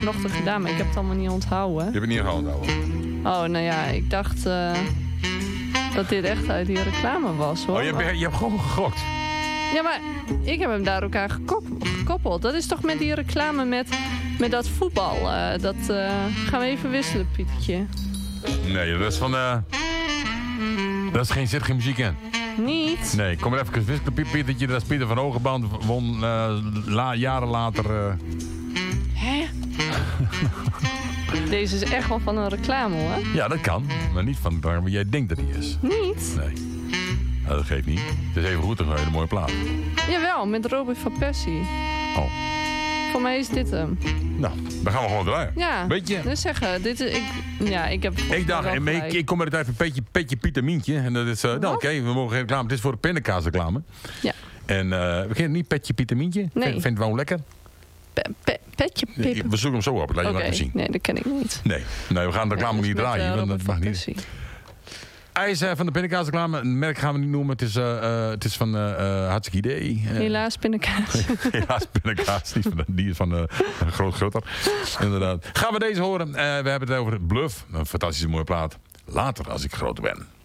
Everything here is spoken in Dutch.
vanochtend gedaan, maar ik heb het allemaal niet onthouden. Je hebt het niet gehouden. Oh, nou ja, ik dacht dat dit echt uit die reclame was, hoor. Oh, je hebt gewoon gegokt. Ja, maar ik heb hem daar elkaar gekoppeld. Dat is toch met die reclame met dat voetbal. Dat gaan we even wisselen, Pietertje. Nee, dat is van... zit geen muziek in. Niet? Nee, kom maar even wisselen, Pietertje. Dat is Pieter van Hogeband. Won jaren later... Hè? Deze is echt wel van een reclame, hoor. Ja, dat kan. Maar niet van waar jij denkt dat hij is. Niet? Nee. Nou, dat geeft niet. Het is even goed, dan ga je een mooie plaat. Jawel, met Robin van Persie. Oh. Voor mij is dit hem. Nou, dan gaan we gewoon draaien. Ja. Weet je? Dus zeggen, dit is... Ik heb... Ik dacht, ik kom uit een petje Pieter Mientje. En dat is... nou, oké, we mogen geen reclame. Het is voor de pindakaas reclame. Ja. En we kennen niet petje Pieter Mientje. Nee. Vind het wel lekker. Petje Pip. We zoeken hem zo op. Laat je maar even zien. Nee, dat ken ik niet. Nee, we gaan de reclame niet draaien. Want dat mag niet. Hij is van de pindakaasreclame. Een merk gaan we niet noemen. Het is van hartstikke idee. Helaas pindakaas. Helaas pindakaas. Die is van Groot-Grutter. Inderdaad. Gaan we deze horen. We hebben het over Bluff. Een fantastische mooie plaat. Later als ik groot ben.